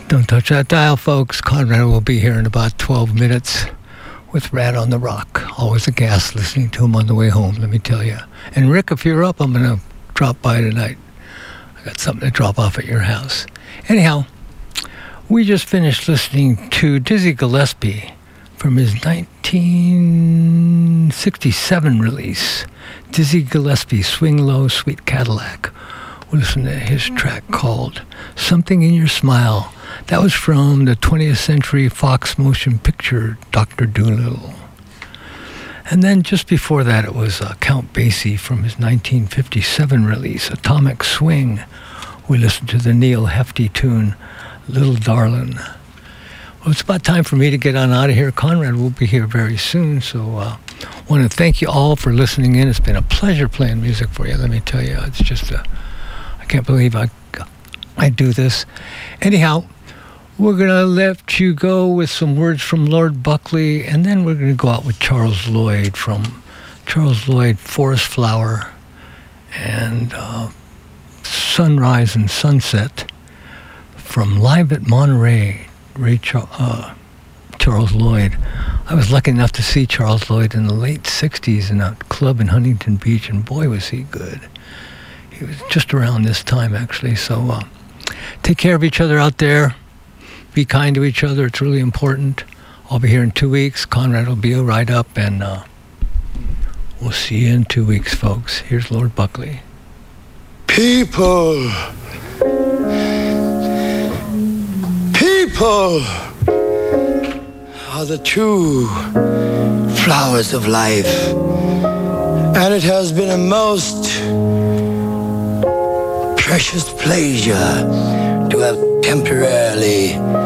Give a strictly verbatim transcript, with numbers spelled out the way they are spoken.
Don't touch that dial, folks. Conrad will be here in about twelve minutes with Rat on the Rock. Always a gas listening to him on the way home, let me tell you. And Rick, if you're up, I'm going to drop by tonight. I got something to drop off at your house. Anyhow, we just finished listening to Dizzy Gillespie from his nineteen sixty-seven release, Dizzy Gillespie, Swing Low, Sweet Cadillac. We'll listen to his track called Something in Your Smile. That was from the twentieth Century Fox motion picture, Doctor Dolittle. And then just before that, it was uh, Count Basie from his nineteen fifty-seven release, Atomic Swing. We listened to the Neil Hefti tune, Little Darlin'. Well, it's about time for me to get on out of here. Conrad will be here very soon, so I uh, want to thank you all for listening in. It's been a pleasure playing music for you, let me tell you. It's just a... I can't believe I, I do this. Anyhow, we're going to let you go with some words from Lord Buckley, and then we're going to go out with Charles Lloyd from Charles Lloyd, Forest Flower, and uh, Sunrise and Sunset from Live at Monterey, Ray Char- uh, Charles Lloyd. I was lucky enough to see Charles Lloyd in the late sixties in a club in Huntington Beach, and boy, was he good. He was just around this time, actually. So uh, take care of each other out there. Be kind to each other. It's really important. I'll be here in two weeks. Conrad will be right up, and uh, we'll see you in two weeks, folks. Here's Lord Buckley. People. People are the true flowers of life. And it has been a most precious pleasure to have temporarily